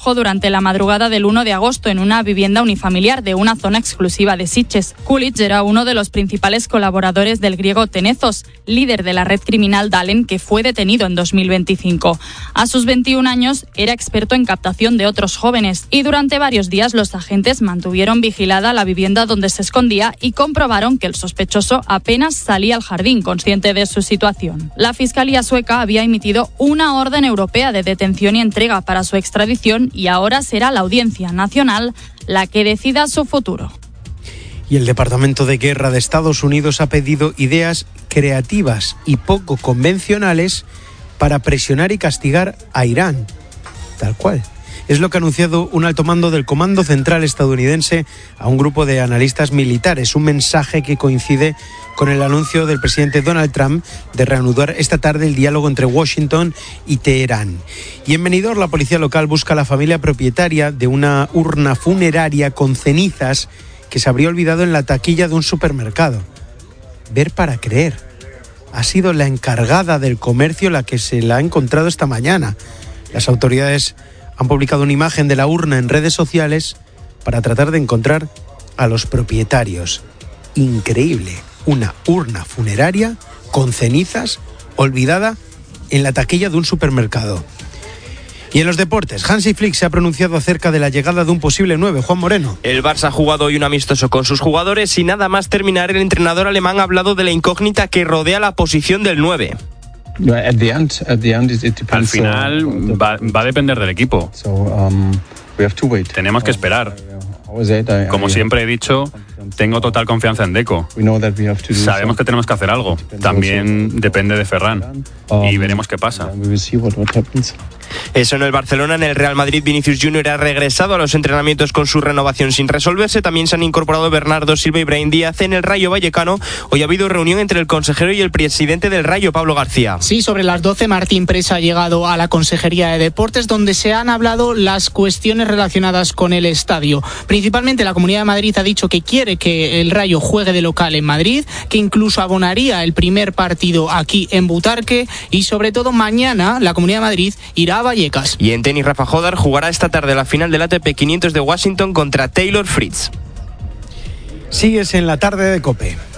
produjo durante la madrugada del 1 de agosto en una vivienda unifamiliar de una zona exclusiva de Sitges. Kulic era uno de los principales colaboradores del griego Tenezos, líder de la red criminal Dalen, que fue detenido en 2025. A sus 21 años era experto en captación de otros jóvenes y durante varios días los agentes mantuvieron vigilada la vivienda donde se escondía y comprobaron que el sospechoso apenas salía al jardín, consciente de su situación. La Fiscalía sueca había emitido una orden europea de detención y entrega para su extradición y ahora será la Audiencia Nacional la que decida su futuro. Y el Departamento de Guerra de Estados Unidos ha pedido ideas creativas y poco convencionales para presionar y castigar a Irán. Tal cual. Es lo que ha anunciado un alto mando del Comando Central estadounidense a un grupo de analistas militares. Un mensaje que coincide con el anuncio del presidente Donald Trump de reanudar esta tarde el diálogo entre Washington y Teherán. Y en Benidorm, la policía local busca a la familia propietaria de una urna funeraria con cenizas que se habría olvidado en la taquilla de un supermercado. Ver para creer. Ha sido la encargada del comercio la que se la ha encontrado esta mañana. Las autoridades han publicado una imagen de la urna en redes sociales para tratar de encontrar a los propietarios. Increíble, una urna funeraria con cenizas olvidada en la taquilla de un supermercado. Y en los deportes, Hansi Flick se ha pronunciado acerca de la llegada de un posible 9, Juan Moreno. El Barça ha jugado hoy un amistoso con sus jugadores y nada más terminar el entrenador alemán ha hablado de la incógnita que rodea la posición del 9. Al final va a depender del equipo. Tenemos que esperar. Como siempre he dicho, tengo total confianza en Deco. Sabemos que tenemos que hacer algo. También depende de Ferran. Y veremos qué pasa. Eso en el Barcelona. En el Real Madrid, Vinicius Junior ha regresado a los entrenamientos con su renovación sin resolverse. También se han incorporado Bernardo Silva y Brahim Díaz. En el Rayo Vallecano, hoy ha habido reunión entre el consejero y el presidente del Rayo, Pablo García. Sí, sobre las 12, Martín Presa ha llegado a la Consejería de Deportes, donde se han hablado las cuestiones relacionadas con el estadio. Principalmente la Comunidad de Madrid ha dicho que quiere que el Rayo juegue de local en Madrid, que incluso abonaría el primer partido aquí en Butarque y sobre todo mañana la Comunidad de Madrid irá a Vallecas. Y en tenis, Rafa Jodar jugará esta tarde la final del ATP 500 de Washington contra Taylor Fritz. Sigues en la tarde de COPE.